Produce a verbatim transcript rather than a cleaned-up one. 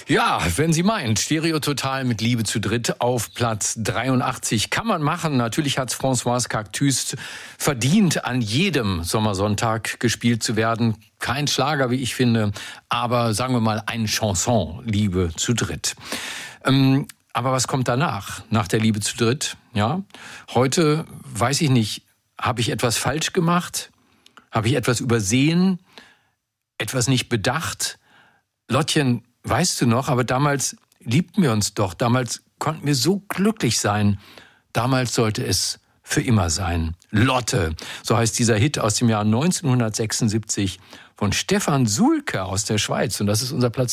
Ja, wenn Sie meint, Stereo Total mit Liebe zu dritt auf Platz dreiundachtzig. Kann man machen. Natürlich hat Françoise Cactus verdient, an jedem Sommersonntag gespielt zu werden. Kein Schlager, wie ich finde, aber sagen wir mal ein Chanson, Liebe zu dritt. Ähm, aber was kommt danach, nach der Liebe zu dritt? Ja, heute weiß ich nicht, habe ich etwas falsch gemacht? Habe ich etwas übersehen? Etwas nicht bedacht? Lottchen, weißt du noch, aber damals liebten wir uns doch. Damals konnten wir so glücklich sein. Damals sollte es für immer sein. Lotte, so heißt dieser Hit aus dem Jahr neunzehnhundertsechsundsiebzig von Stefan Sulke aus der Schweiz. Und das ist unser Platz